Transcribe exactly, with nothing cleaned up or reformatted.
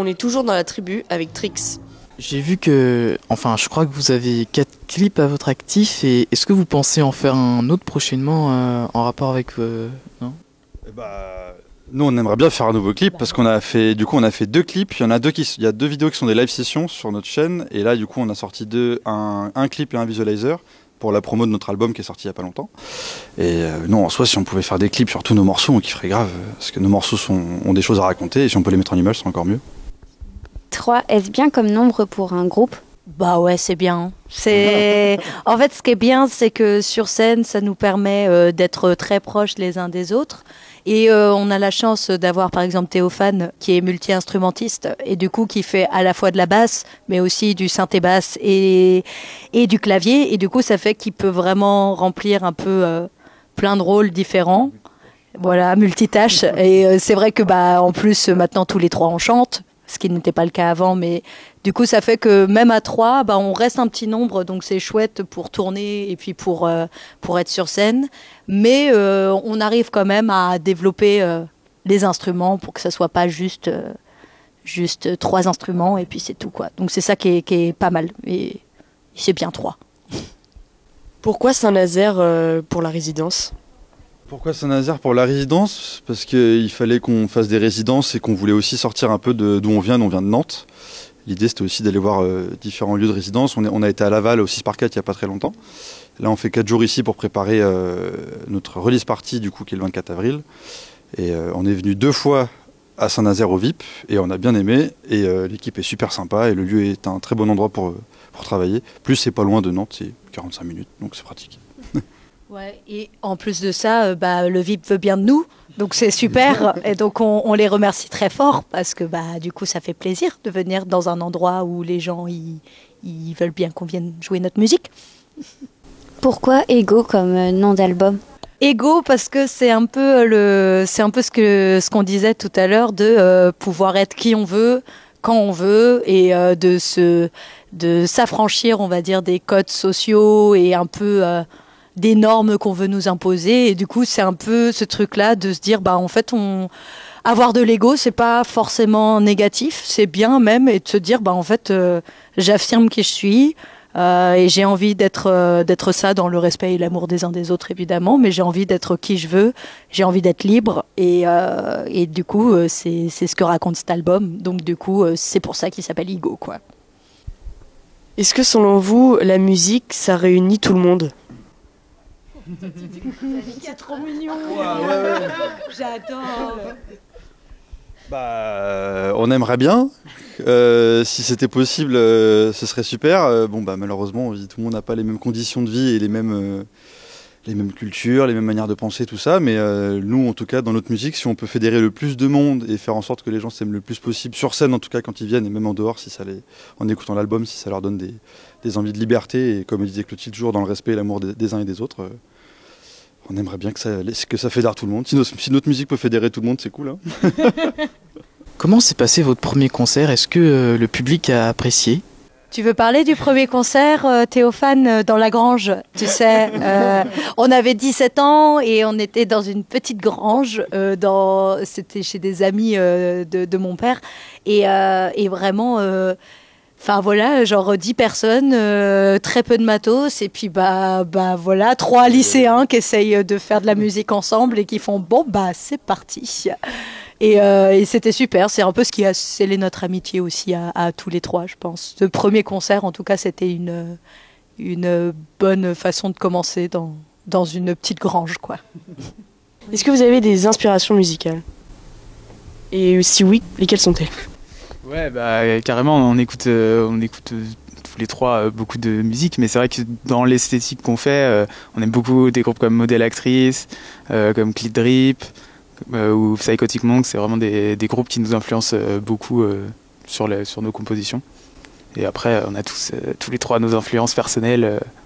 On est toujours dans la tribu avec Trix. J'ai vu que, enfin, je crois que vous avez quatre clips à votre actif, et est-ce que vous pensez en faire un autre prochainement euh, en rapport avec... Euh, non Eh bah, nous, on aimerait bien faire un nouveau clip parce qu'on a fait, du coup, on a fait deux clips. Il y en a deux qui, il y a deux vidéos qui sont des live sessions sur notre chaîne, et là, du coup, on a sorti deux, un, un clip et un visualizer pour la promo de notre album qui est sorti il y a pas longtemps. Et euh, non, en soi, si on pouvait faire des clips sur tous nos morceaux, on kifferait grave, parce que nos morceaux sont, ont des choses à raconter, et si on peut les mettre en image, c'est encore mieux. trois, est-ce bien comme nombre pour un groupe ? Bah ouais, c'est bien. C'est en fait ce qui est bien, c'est que sur scène, ça nous permet euh, d'être très proches les uns des autres. Et euh, on a la chance d'avoir par exemple Théophane qui est multi-instrumentiste et du coup qui fait à la fois de la basse, mais aussi du synthé basse et et du clavier. Et du coup, ça fait qu'il peut vraiment remplir un peu euh, plein de rôles différents. Voilà, multitâche. Et euh, c'est vrai que bah en plus maintenant tous les trois on chante, ce qui n'était pas le cas avant, mais du coup, ça fait que même à trois, bah, on reste un petit nombre, donc c'est chouette pour tourner et puis pour, euh, pour être sur scène. Mais euh, on arrive quand même à développer euh, les instruments pour que ça soit pas juste, euh, juste trois instruments et puis c'est tout, quoi. Donc c'est ça qui est, qui est pas mal. Et c'est bien trois. Pourquoi Saint-Nazaire euh, pour la résidence ? Pourquoi Saint-Nazaire pour la résidence ? Parce qu'il fallait qu'on fasse des résidences et qu'on voulait aussi sortir un peu de, d'où on vient. Nous, on vient de Nantes. L'idée, c'était aussi d'aller voir euh, différents lieux de résidence. On, est, on a été à Laval au six par quatre il n'y a pas très longtemps. Là, on fait quatre jours ici pour préparer euh, notre release party, du coup, qui est le vingt-quatre avril. Et euh, on est venu deux fois à Saint-Nazaire au V I P et on a bien aimé. Et euh, l'équipe est super sympa et le lieu est un très bon endroit pour, pour travailler. Plus, c'est pas loin de Nantes, c'est quarante-cinq minutes, donc c'est pratique. Ouais, et en plus de ça, euh, bah, le V I P veut bien de nous, donc c'est super. Et donc on, on les remercie très fort parce que bah, du coup ça fait plaisir de venir dans un endroit où les gens ils, ils veulent bien qu'on vienne jouer notre musique. Pourquoi Ego comme euh, nom d'album ? Ego parce que c'est un peu le, c'est un peu ce que ce qu'on disait tout à l'heure de euh, pouvoir être qui on veut, quand on veut et euh, de se, de s'affranchir, on va dire, des codes sociaux et un peu euh, des normes qu'on veut nous imposer. Et du coup, c'est un peu ce truc-là de se dire, bah en fait, on avoir de l'ego, c'est pas forcément négatif, c'est bien même, et de se dire, bah en fait, euh, j'affirme qui je suis. Euh, et j'ai envie d'être euh, d'être ça dans le respect et l'amour des uns des autres évidemment, mais j'ai envie d'être qui je veux, j'ai envie d'être libre et euh, et du coup euh, c'est c'est ce que raconte cet album, donc du coup euh, c'est pour ça qu'il s'appelle Ego, quoi. Est-ce que selon vous, la musique, ça réunit tout le monde ? C'est trop mignon. Ouais, ouais, ouais. J'adore. Bah, euh, on aimerait bien. Euh, si c'était possible, euh, ce serait super. Euh, bon, bah, malheureusement, tout le monde n'a pas les mêmes conditions de vie et les mêmes, euh, les mêmes cultures, les mêmes manières de penser, tout ça. Mais euh, nous, en tout cas, dans notre musique, si on peut fédérer le plus de monde et faire en sorte que les gens s'aiment le plus possible, sur scène en tout cas quand ils viennent, et même en dehors, si ça les, en écoutant l'album, si ça leur donne des, des envies de liberté, et comme disait Clotilde, toujours dans le respect et l'amour des, des uns et des autres, euh, on aimerait bien que ça, que ça fédère tout le monde. Si, nos, si notre musique peut fédérer tout le monde, c'est cool. Hein. Comment s'est passé votre premier concert ? Est-ce que euh, le public a apprécié ? Tu veux parler du premier concert, euh, Théophane, euh, dans la grange, tu sais, euh, on avait dix-sept ans et on était dans une petite grange, euh, dans, c'était chez des amis euh, de, de mon père, et, euh, et vraiment, euh, enfin voilà, genre dix personnes, euh, très peu de matos, et puis bah, bah voilà, trois lycéens qui essayent de faire de la musique ensemble et qui font bon bah c'est parti. Et, euh, et c'était super, c'est un peu ce qui a scellé notre amitié aussi à, à tous les trois, je pense. Ce premier concert, en tout cas, c'était une, une bonne façon de commencer dans, dans une petite grange, quoi. Est-ce que vous avez des inspirations musicales ? Et si oui, lesquelles sont-elles ? Ouais, bah carrément, on écoute, euh, on écoute euh, tous les trois euh, beaucoup de musique, mais c'est vrai que dans l'esthétique qu'on fait, euh, on aime beaucoup des groupes comme Modèle Actrice, euh, comme Clit Drip, euh, ou Psychotic Monk. C'est vraiment des, des groupes qui nous influencent euh, beaucoup euh, sur, les, sur nos compositions. Et après, on a tous, euh, tous les trois nos influences personnelles. Euh,